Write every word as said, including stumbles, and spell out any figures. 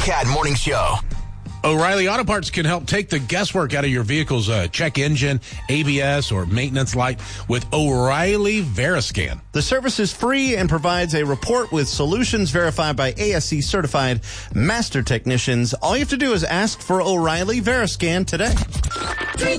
Cat Morning Show. O'Reilly Auto Parts can help take the guesswork out of your vehicle's uh, check engine, A B S, or maintenance light with O'Reilly Veriscan. The service is free and provides a report with solutions verified by A S C certified master technicians. All you have to do is ask for O'Reilly Veriscan today.